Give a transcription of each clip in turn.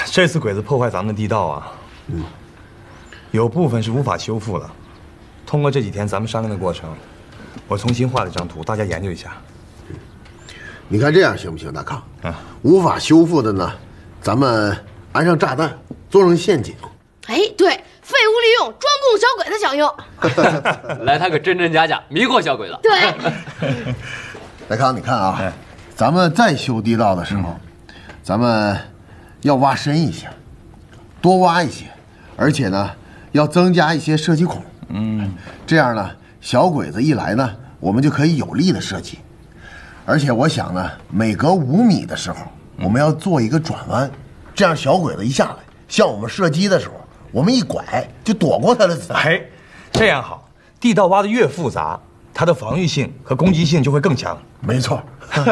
这次鬼子破坏咱们的地道啊，有部分是无法修复了。通过这几天咱们商量的过程，我重新画了一张图，大家研究一下。 你看这样行不行，大康？无法修复的呢，咱们安上炸弹，做成陷阱。 哎，对，废物利用，专供小鬼子享用。 来，他个真真假假，迷惑小鬼子。 对， 大康，你看啊，咱们再修地道的时候，咱们要挖深一些，多挖一些，而且呢，要增加一些射击孔。这样呢，小鬼子一来呢，我们就可以有力的射击。而且我想呢，每隔5米的时候，我们要做一个转弯，这样小鬼子一下来，向我们射击的时候，我们一拐就躲过他的子弹。 哎，这样好，地道挖得越复杂，它的防御性和攻击性就会更强。 没错。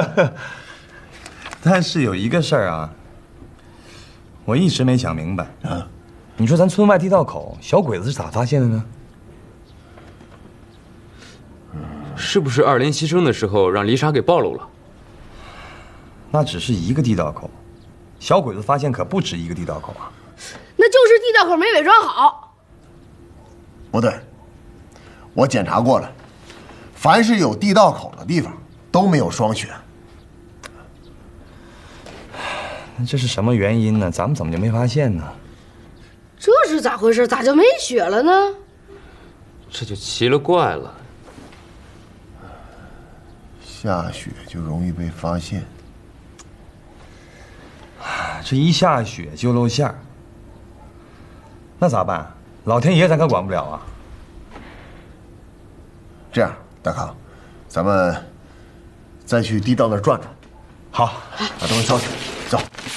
但是有一个事儿啊，我一直没想明白。你说咱村外地道口，小鬼子是咋发现的呢？ 是不是2连牺牲的时候让丽莎给暴露了？ 那只是一个地道口，小鬼子发现可不止一个地道口啊。 那就是地道口没伪装好。 不对，我检查过了，凡是有地道口的地方都没有霜雪。 那这是什么原因呢？咱们怎么就没发现呢？ 这是咋回事？咋就没雪了呢？ 这就奇了怪了。 下雪就容易被发现。 这一下雪就露馅儿，那咋办？老天爷咱可管不了啊。 这样，大康，咱们再去地道那儿转转。 好， 把东西烧起来，走。